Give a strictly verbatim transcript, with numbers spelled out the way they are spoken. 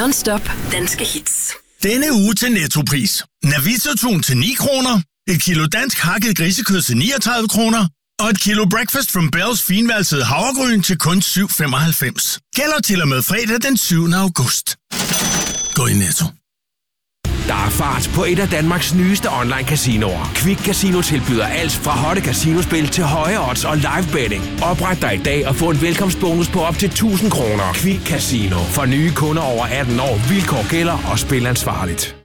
Non-stop danske hits. Denne uge til Nettopris. Navita-tun til ni kroner. Et kilo dansk hakket grisekød til niogtredive kroner. Og et kilo Breakfast from Bells finvalsede havregryn til kun syv femoghalvfems. Gælder til og med fredag den syvende august. Gå i Netto. Der er fart på et af Danmarks nyeste online-casinoer. Quick Casino tilbyder alt fra hotte casinospil til høje odds og live betting. Opret dig i dag og få en velkomstbonus på op til tusind kroner. Quick Casino. For nye kunder over atten år. Vilkår gælder og spil ansvarligt.